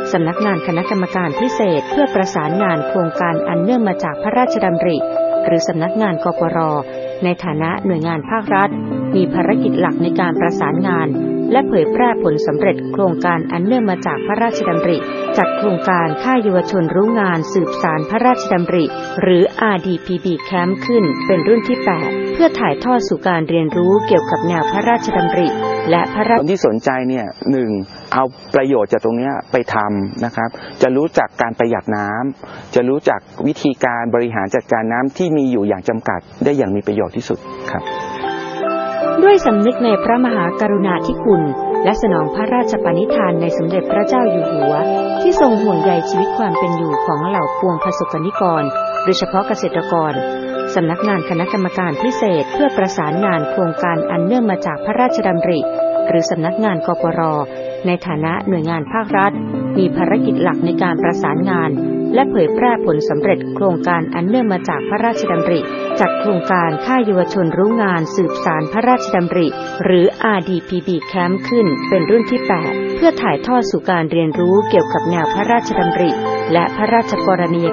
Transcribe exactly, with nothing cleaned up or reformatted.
สำนักงานคณะกรรมการพิเศษเพื่อประสานงานโครงการอันเนื่องมาจากพระราชดำริหรือสำนักงานกปร.ในฐานะหน่วยงานภาครัฐมีภารกิจหลักในการประสานงานและเผยแพร่ผลสำเร็จโครงการอันเนื่องมาจากพระราชดำริจัดโครงการค่ายเยาวชนรู้งานสืบสานพระราชดำริหรือ อาร์ ดี พี บี Camp ขึ้นเป็นรุ่นที่แปดเพื่อถ่ายทอดสู่การเรียนรู้เกี่ยวกับแนวพระราชดำริและพระราชคนที่สนใจเนี่ยหนึ่งเอาประโยชน์จากตรงนี้ไปทำนะครับจะรู้จักการประหยัดน้ำจะรู้จักวิธีการบริหารจัดการน้ำที่มีอยู่อย่างจำกัดได้อย่างมีประโยชน์ที่สุดครับด้วยสำนึกในพระมหากรุณาธิคุณและสนองพระราชปณิธานในสมเด็จพระเจ้าอยู่หัวที่ทรงห่วงใยชีวิตความเป็นอยู่ของเหล่าปวงประสบนิกรโดยเฉพาะเกษตรกรสำนักงานคณะกรรมการพิเศษเพื่อประสานงานโครงการอันเนื่องมาจากพระราชดำริหรือสำนักงานกปร.ในฐานะหน่วยงานภาครัฐมีภารกิจหลักในการประสานงานและเผยแพร่ผลสำเร็จโครงการอันเนื่องมาจากพระราชดำริจัดโครงการค่ายเยาวชนรู้งานสืบสานพระราชดำริหรือ อาร์ ดี พี บี Camp ขึ้นเป็นรุ่นที่แปดเพื่อถ่ายทอดสู่การเรียนรู้เกี่ยวกับแนวพระราชดำริและพระราชกรณีย